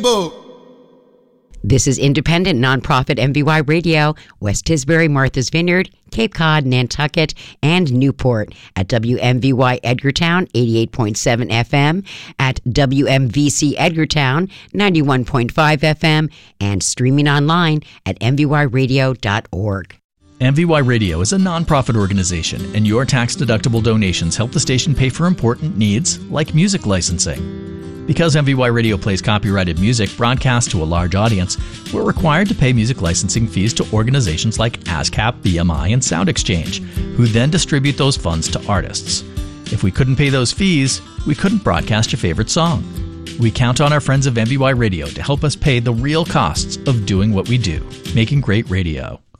Steamboat. This is independent nonprofit MVY Radio, West Tisbury, Martha's Vineyard, Cape Cod, Nantucket, and Newport at WMVY Edgartown 88.7 FM, at WMVC Edgartown 91.5 FM, and streaming online at mvyradio.org. MVY Radio is a nonprofit organization, and your tax-deductible donations help the station pay for important needs like music licensing. Because MVY Radio plays copyrighted music broadcast to a large audience, we're required to pay music licensing fees to organizations like ASCAP, BMI, and SoundExchange, who then distribute those funds to artists. If we couldn't pay those fees, we couldn't broadcast your favorite song. We count on our friends of MVY Radio to help us pay the real costs of doing what we do, making great radio.